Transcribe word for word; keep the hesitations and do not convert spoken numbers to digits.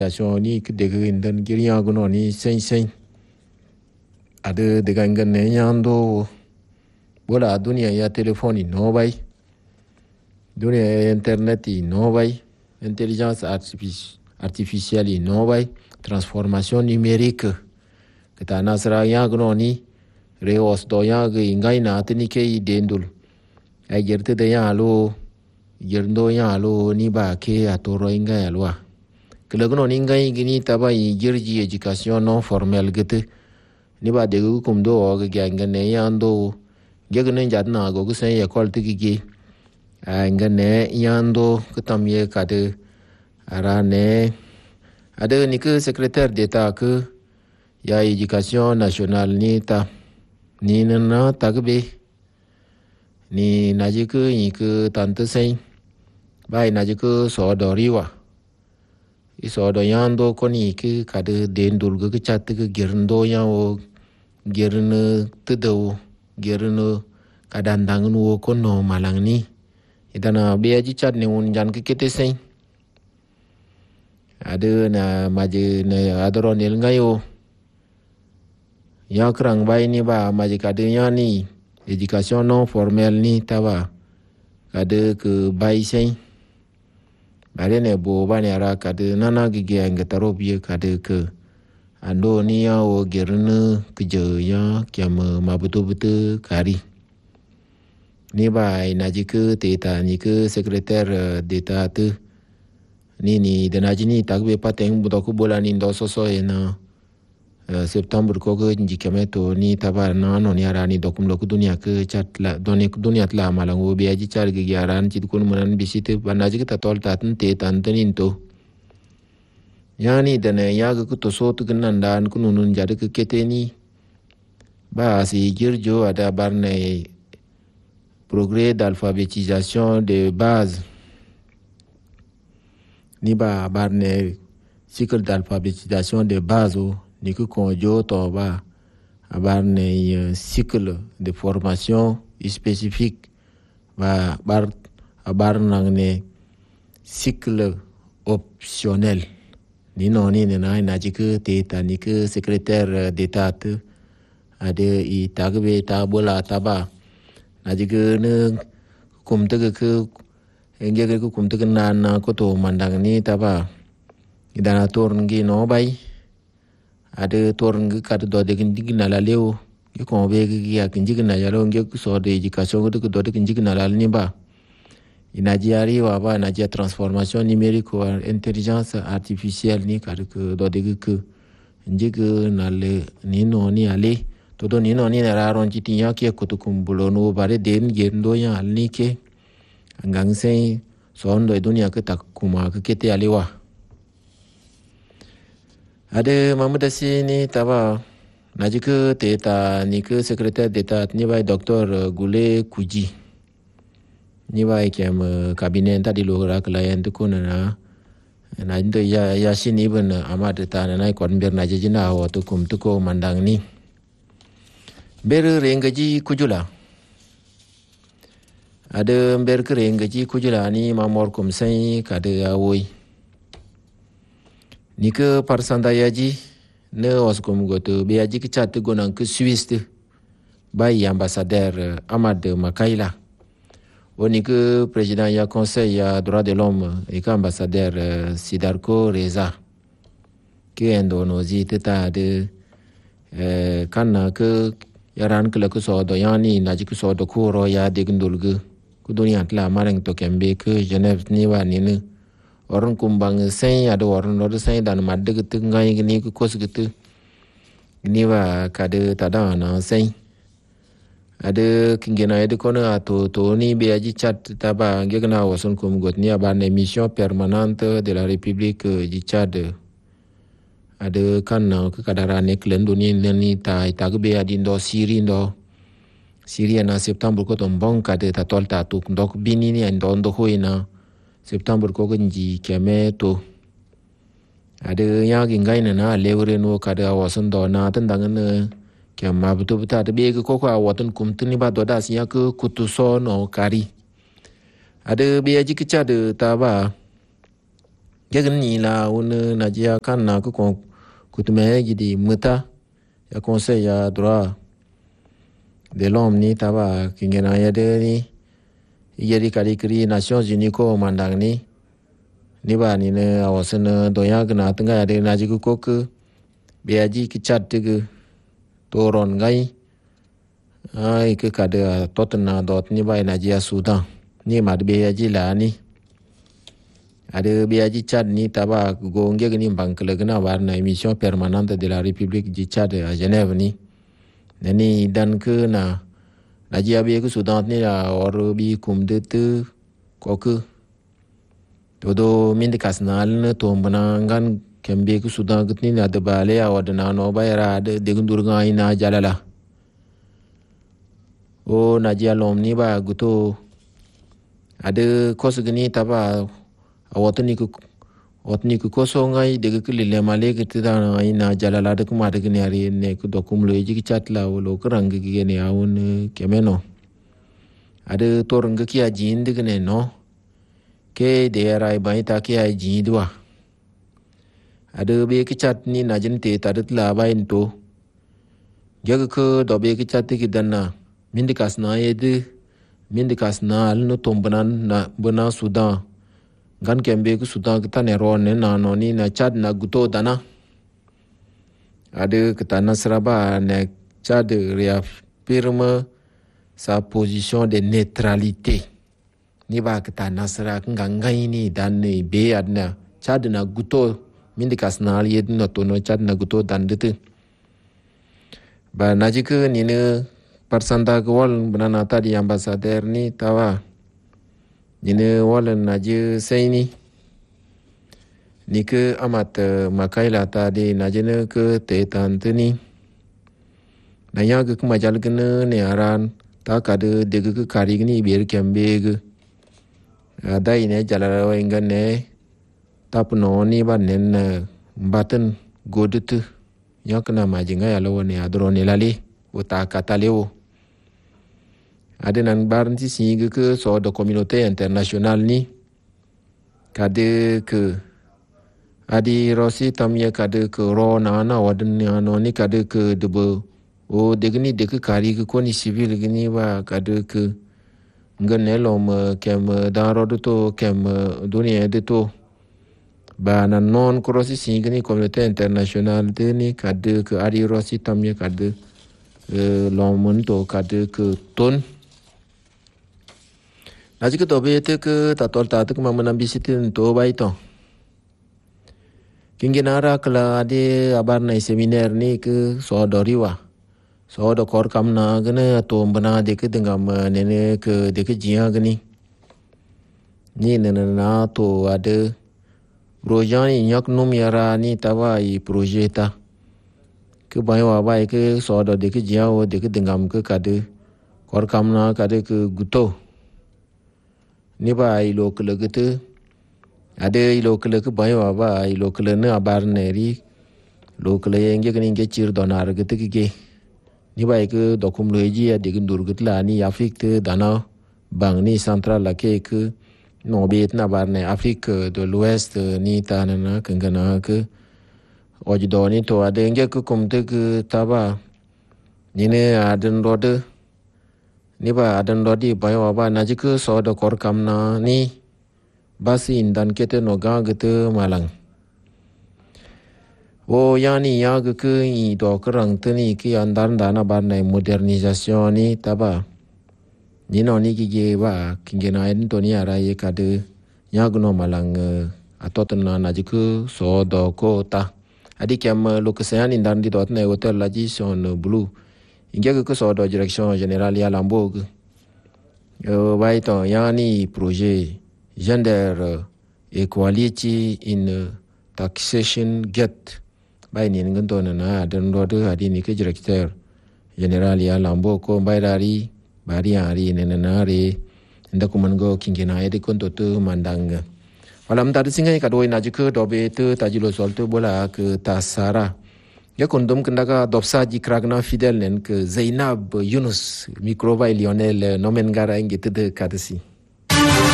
ni ke de gindan giriya gono ni sen sen ade de gangan ne yando bola dunia ya telefoni no bai dunia internet no bai intelligence artificielle no bai transformation numérique que ta nasra ya gono ni reos do ya ge ngai na tini ke dendul ay gerte de ya lo yerndo ya lo ni ba ke atoro inga ya lo que le gono ni ngai gini taba yi girji education non formelle gete ni ba de ku kum do o ge ngane yando ge gane jad na go ku sen école tigi ge ay ngane yando ku tam ye ka de ara ne ade ni que secrétaire d'état que ya éducation nationale ni ta ni na tagbe ni naji ku yi ku tante sen bai naji ku so do riwa iso do yando koni ki kade dendul ge chat ge gerndo ya o gerne tedo gerne kadandang nu ko no malang ni idana be aji chat ne un jan ke kete sen ade na maji ne adoro nel ngayo ya krang bai ni ba maji kade yani éducation non formelle ni tawa kade ke bai sen bare ne bo bani ara kade nana gige ngataro biye kade ke ando ni ya o gerne keje ya kiam mabutu butu kari ni ba inaji ke teta ni ke secrétaire d'état te ni ni denaji ni tagbe pateng buto ko bola ni ndo soso ena septembre ko ko njikame to ni tabar na no ni ara ni dokum lo dunia ke chat la doni dunia tla malango be aji char ge yaran chit kun munan bisite banaji ke tatol tatn te tantanin to yani dana yaga ku to so tu nan dan kunun jade ke keteni ba si girjo ada barne progrès d'alphabétisation de base ni ba barne cycle d'alphabétisation de base o ni ku konjo to ba barne cycle de formation spécifique ba bar barnang ne cycle optionnel ni no ni na na jiku te ta ni ku secrétaire d'état ade i tagbe ta bola taba na jiku ne kum te ku engge ku kum te na na ko to mandang ni taba idana torn gi no bai ade torn gi kad do de gi na la leo gi ko be gi ya gi na ya lo nge ku so de éducation ko do de gi na la ni ba inajiari wa ba na transformation numérique ou intelligence artificielle ni kad ko do de gi ku ngi na le ni no ni ale to do ni no ni ra ron ji ti ya ki ko to kum bulo no bare den ge ndo ya al ni ke ngang sei so ndo dunia ke tak kuma ke kete ale wa ade mamudasi ni taba najiku teta ni ke secrétaire d'état ni bai docteur Gule Kuji ni bai kem cabinet ta di lo ra client ko na na ndo ya ya sini ben amad ta na nai kon ber na jina wa to kum to ko mandang ni ber rengaji kujula ade ber ke rengaji kujula ni mamor kum sai kade awoi ni ke parsanda yaji ne oskom goto be yaji ke chat go nan ke Suisse bay ambassadeur Amad Makaila oni ke président ya conseil ya droit de l'homme et que ambassadeur Sidarko Reza ke Indonésie teta de eh kana ke yaran ke ko so do yani naji ke so do ko ro ya de gndulgu ku dunia tla marang to kembe ke Genève ni wa ni ne orang kumbang sen ada orang no sen dan madde ke ngai ni ko kos gitu ni wa kade tada na sen ada kingena ede kono ato to ni be aji chat taba ngena wason kum got ni aba na mission permanente de la République du Tchad ada kan na ke kadara ne klendo ni ni ta ta be adi ndo Syrie ndo Syrie na septembre ko ton bon kade ta tolta to ndok bini ni ndo ndo hoina septembre ko nji keme to ade ya gi ngai na lewre no kada wasan do na tan dangan kem ma butu buta de be ko ko awatan kum tuni ba do das ya ko kutu so no kari ade be ji kicha de ta ba Yagan ni la un najia kan na ku kon kutume gidi muta ya conseil ya droit de l'homme ni taba kingena ya de ni yeri kali kri Nations Unies ko mandang ni ni ba ni ne awasan doya gna tanga ya de naji ku kok beaji ki chat de toron ngai ai ke kada totna dot ni ba najia Sudan ni mad beaji la ni ada beaji Tchad ni taba go nge ni bankle gna war na émission permanente de la République du Tchad à Genève ni nani dan ke na najia be ku Sudan ni la or bi kum de te ko ke todo min de kasnal ne to mbana ngan kembe ku Sudan gut ni na de bale ya wadna no bayra de de gundur ga ina jalala o najia lom ni ba guto ada kosgni taba awatni ku watni ku koso ngai de ku lile male ke tida ina jalala de kuma de ni ari ne ku dokum lo ji chatla lo krang gi ne awun kemeno ada torng ki ajin de ne no ke de rai bai ta ki ajin dua ada be ki chat ni na jin te tarit la bai to jag ko do be ki chat ki danna mindikas na yede mindikas na al no tombanan na bana Sudan gan kembe ku Sudan kita ne ron ne na no ni na Chad na guto dana ade kita nasraba ne Chad réaffirme sa position de neutralité ni ba kita nasra ngangai ni dan ne be adna Chad na guto mindikas na al yede no to no Chad na guto dan de ba najike ni ne persanta wal banana tadi ambassadeur ni tawa Nine wala naje saini ni ke amat makaila tadi najene ke te tanteni naya ke majal gene ne aran ta kade de ke kari gni ber kembe ge ada ine jalara wenga ne tap no ni ba nen baten godut yakna majinga yalo ne adro ne lali uta kataleo ada nan barnti singa ke so de communauté internationale ni kade ke adi rosi tamye kade ke ro na na wadan no ni kade ke debo o degni de ke kari ke koni civil gni ba kade ke nganelom kem dan ro to kem dunia de to ba nan non krosi singa ni communauté internationale de ni kade ke adi rosi tamye kade lomon to kade ke ton Najik to be te ke tatol ta te ma menam bisitin to bai to. Kinginara kala ade abar na seminar ni ke so doriwa. So do kor kam na gane to bana de ke dengam nene ke de ke jia gani. Ni nene na to ade projani nyak num yara ni tawa i projeta. Ke bai wa bai ke so do de ke jia o de ke dengam ke kade kor kam na kade ke guto. Ni ba ilo kele gitu ada ilo kele ke bayo ba ilo kele ne abar neri lo kele yang ge kening ge cir donar gitu ke ni ba ke dokum lo ji ya de gundur gitu la ni Afrik te dana bang ni central la ke ke no bet na bar ne Afrique de l'Ouest ni tanana kengana ke ojido ni to ada yang ge ke komte ke taba ni ne aden rode ni ba adan lodi bayo ba najike so do kor kamna ni basi indan kete no ga gete malang o yani ya ke i do krang tni ki andar dana bar na modernisation ni taba ni no ni ki ba kingena en to ni ara ye kade nyagno malang atotna najike so do ko ta adi kam lokasian indan di dot na hotel la ji son blue Inga ke so do direction générale ya Lambourg. Euh bai to yani projet gender equality in taxation get bai ni ngando na dan do de adi ni ke directeur général ya Lambourg ko bai dari bari ari ne na re nda ko man go kingena ede kon to to mandanga. Walam tadi singai ka do ina jike do be te tajilo sol to bola ke tasara Ya kondom kendaka dopsa ji kragna fidel nen ke Zainab Yunus microva Lionel nomen gara inge tede kadesi.